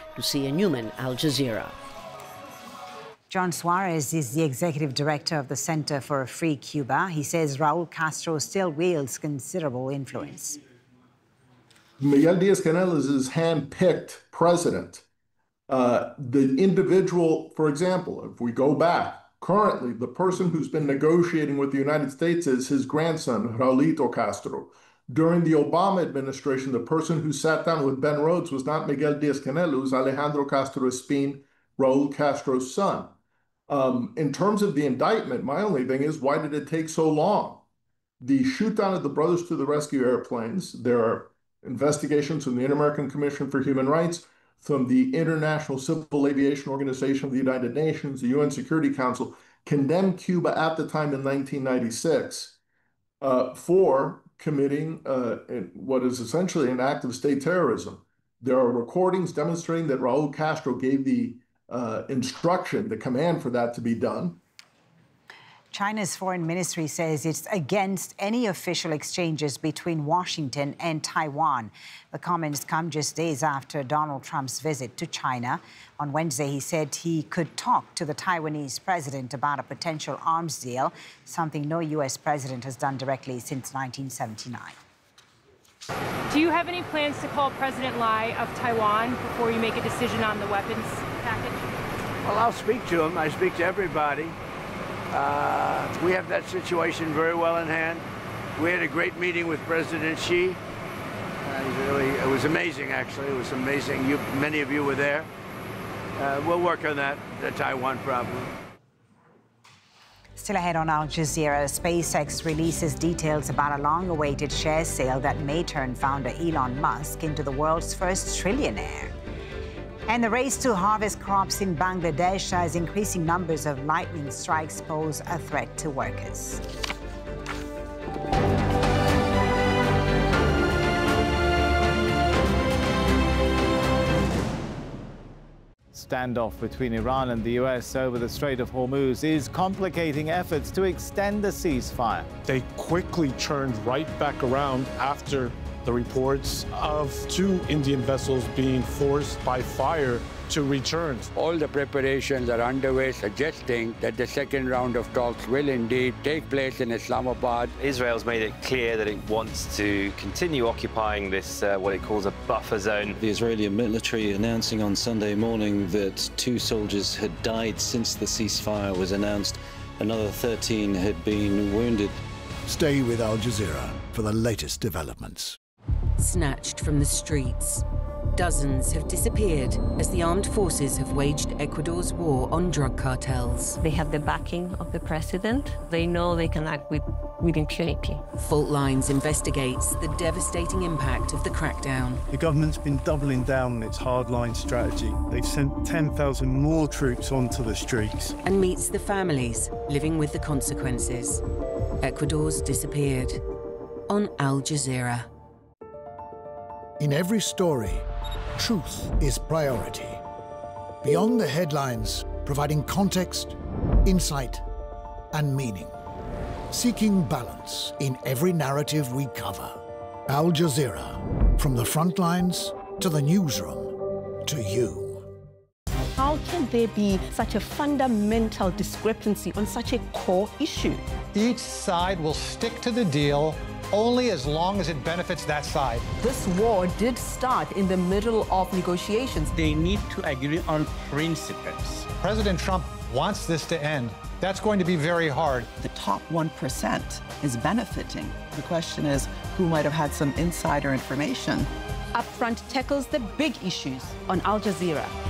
Lucia Newman, Al Jazeera. John Suarez is the executive director of the Center for a Free Cuba. He says Raul Castro still wields considerable influence. Miguel Diaz-Canel is his hand-picked president. The individual, for example, if we go back, currently the person who's been negotiating with the United States is his grandson, Raulito Castro. During the Obama administration, the person who sat down with Ben Rhodes was not Miguel Diaz-Canel, it was Alejandro Castro Espín, Raul Castro's son. In terms of the indictment, my only thing is, why did it take so long? The shoot-down of the Brothers to the Rescue airplanes, there are investigations from the Inter-American Commission for Human Rights, from the International Civil Aviation Organization of the United Nations, the UN Security Council, condemned Cuba at the time in 1996 for committing what is essentially an act of state terrorism. There are recordings demonstrating that Raul Castro gave the instruction, the command for that to be done. China's foreign ministry says it's against any official exchanges between Washington and Taiwan. The comments come just days after Donald Trump's visit to China. On Wednesday, he said he could talk to the Taiwanese president about a potential arms deal, something no U.S. president has done directly since 1979. Do you have any plans to call President Lai of Taiwan before you make a decision on the weapons package? Well, I'll speak to him. I speak to everybody. We have that situation very well in hand. We had a great meeting with President Xi. It was amazing, actually. It was amazing. Many of you were there. We'll work on that, the Taiwan problem. Still ahead on Al Jazeera, SpaceX releases details about a long-awaited share sale that may turn founder Elon Musk into the world's first trillionaire. And the race to harvest crops in Bangladesh as increasing numbers of lightning strikes pose a threat to workers. Standoff between Iran and the U.S. over the Strait of Hormuz is complicating efforts to extend the ceasefire. They quickly turned right back around after the reports of 2 Indian vessels being forced by fire to return. All the preparations are underway, suggesting that the second round of talks will indeed take place in Islamabad. Israel's made it clear that it wants to continue occupying this, what it calls a buffer zone. The Israeli military announcing on Sunday morning that 2 soldiers had died since the ceasefire was announced. Another 13 had been wounded. Stay with Al Jazeera for the latest developments. Snatched from the streets, dozens have disappeared as the armed forces have waged Ecuador's war on drug cartels. They have the backing of the president. They know they can act with impunity. Fault Lines investigates the devastating impact of the crackdown. The government's been doubling down on its hardline strategy. They've sent 10,000 more troops onto the streets. And meets the families living with the consequences. Ecuador's disappeared. On Al Jazeera. In every story, truth is priority. Beyond the headlines, providing context, insight, and meaning. Seeking balance in every narrative we cover. Al Jazeera, from the front lines to the newsroom to you. How can there be such a fundamental discrepancy on such a core issue? Each side will stick to the deal only as long as it benefits that side. This war did start in the middle of negotiations. They need to agree on principles. President Trump wants this to end. That's going to be very hard. The top 1% is benefiting. The question is, who might have had some insider information? Upfront tackles the big issues on Al Jazeera.